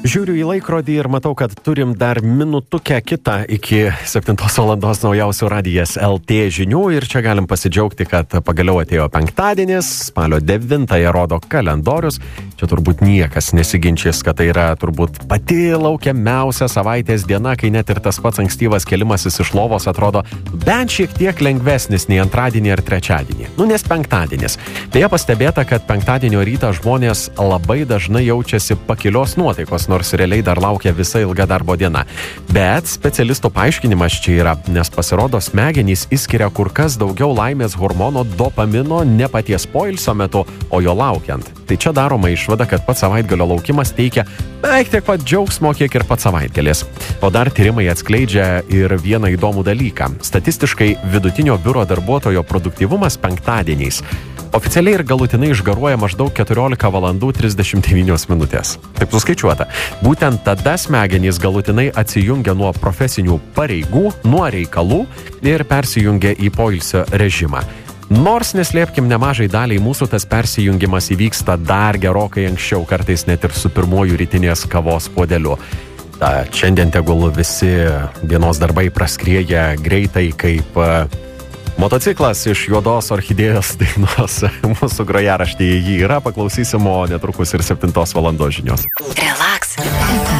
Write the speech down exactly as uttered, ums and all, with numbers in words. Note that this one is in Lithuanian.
Žiūriu į laikrodį ir matau, kad turim dar minutukę kitą iki septintos valandos naujausių Radijas L T žinių ir čia galim pasidžiaugti, kad pagaliau atėjo penktadienis, spalio devintąją rodo kalendorius. Čia turbūt niekas nesiginčys, kad tai yra turbūt pati laukiamiausia savaitės diena, kai net ir tas pats ankstyvas kelimasis iš lovos atrodo bent šiek tiek lengvesnis nei antradienį ar trečiadienį. Nu, nes penktadienis. Beje, pastebėta, kad penktadienio rytą žmonės labai dažnai jaučiasi pakilios nuotaikos, nors realiai dar laukia visa ilga darbo diena. Bet specialistų paaiškinimas čia yra, nes pasirodo smegenys išskiria kur kas daugiau laimės hormono dopamino ne paties poilsio metu, o jo laukiant. Tai čia daroma išvada, kad pats savaitgalio laukimas teikia beveik tiek pat džiaugsmo, kiek ir pats savaitgalis. O dar tyrimai atskleidžia ir vieną įdomų dalyką. Statistiškai vidutinio biuro darbuotojo produktyvumas penktadieniais oficialiai ir galutinai išgaruoja maždaug keturiolika valandų trisdešimt devynios minutės. Taip suskaičiuota. Būtent tada smegenys galutinai atsijungia nuo profesinių pareigų, nuo reikalų ir persijungia į poilsio režimą. Nors neslėpkim, nemažai daliai mūsų tas persijungimas įvyksta dar gerokai anksčiau, kartais net ir su pirmuoju rytinės kavos puodeliu. Ta, šiandien tegul visi dienos darbai praskrieja greitai kaip uh, motociklas iš Juodos orchidėjos dainos. Mūsų grojaraštyje jį yra, paklausysim, o netrukus ir septintos valandos žinios. Relax.